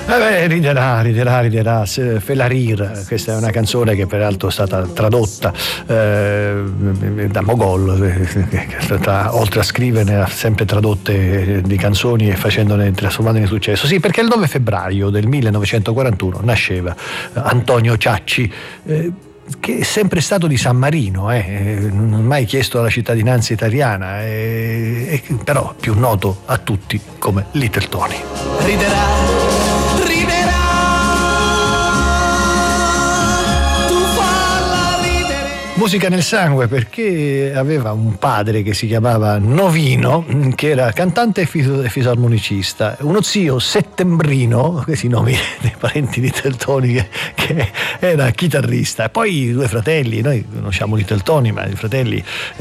Riderà, Felarir, questa è una canzone che peraltro è stata tradotta da Mogol, oltre a scriverne ha sempre tradotte di canzoni e trasformandone in successo. Sì, perché il 9 febbraio del 1941 nasceva Antonio Ciacci, che è sempre stato di San Marino, non ha mai chiesto la cittadinanza italiana, però più noto a tutti come Little Tony. Riderà, musica nel sangue, perché aveva un padre che si chiamava Novino, che era cantante e fisarmonicista, uno zio Settembrino, questi nomi dei parenti di Little Tony, che era chitarrista, poi due fratelli, noi conosciamo Little Tony, ma i fratelli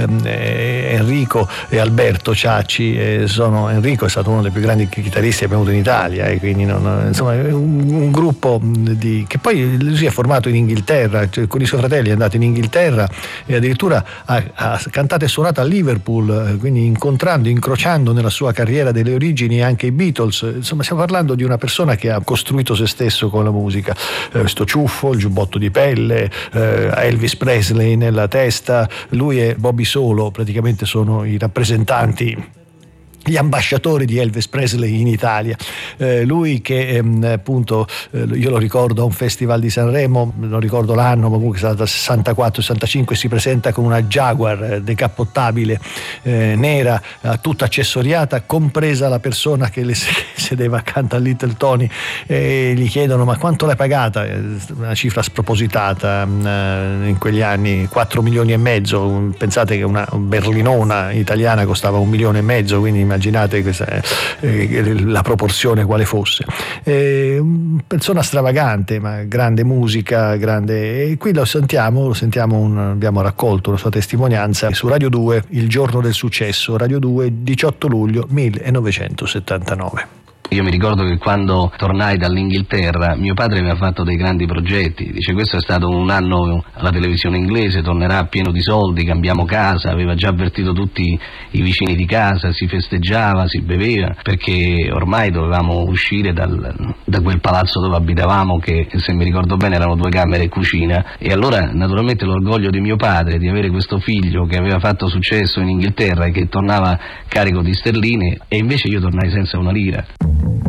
Enrico e Alberto Ciacci, Enrico è stato uno dei più grandi chitarristi che abbiamo avuto in Italia, e quindi insomma un gruppo che poi lui si è formato in Inghilterra, cioè, con i suoi fratelli è andato in Inghilterra e addirittura ha cantato e suonato a Liverpool, quindi incrociando nella sua carriera delle origini anche i Beatles. Insomma, stiamo parlando di una persona che ha costruito se stesso con la musica, sto ciuffo, il giubbotto di pelle, Elvis Presley nella testa. Lui e Bobby Solo praticamente sono i rappresentanti, gli ambasciatori di Elvis Presley in Italia. Lui che appunto io lo ricordo a un festival di Sanremo, non ricordo l'anno, ma comunque è stato dal 64-65, si presenta con una Jaguar decappottabile nera, tutta accessoriata, compresa la persona che le sedeva accanto a Little Tony, e gli chiedono: ma quanto l'hai pagata? Una cifra spropositata in quegli anni, 4 milioni e mezzo. Pensate che una berlinona italiana costava 1,5 milioni, quindi immaginate la proporzione quale fosse. Persona stravagante, ma grande musica, grande. E qui lo sentiamo, abbiamo raccolto la sua testimonianza su Radio 2, il giorno del successo, Radio 2, 18 luglio 1979. Io mi ricordo che quando tornai dall'Inghilterra mio padre mi ha fatto dei grandi progetti, dice: questo è stato un anno alla televisione inglese, tornerà pieno di soldi, cambiamo casa, aveva già avvertito tutti i vicini di casa, si festeggiava, si beveva, perché ormai dovevamo uscire da quel palazzo dove abitavamo, che se mi ricordo bene erano 2 camere e cucina, e allora naturalmente l'orgoglio di mio padre di avere questo figlio che aveva fatto successo in Inghilterra e che tornava carico di sterline, e invece io tornai senza una lira.